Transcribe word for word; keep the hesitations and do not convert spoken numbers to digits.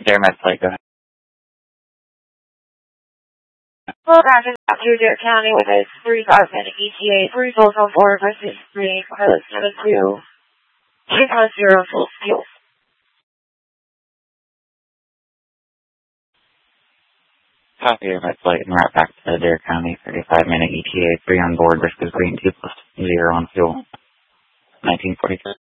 Dare Med Flight, go ahead. Well, traffic up through Dare County with a thirty-five minute E T A, three souls on board, five six three, pilot seven two, three five zero, full fuel. Copy Dare Med Flight, and right back to Dare County, thirty-five minute E T A, three on board, risk is green, two plus zero on fuel, nineteen forty-three.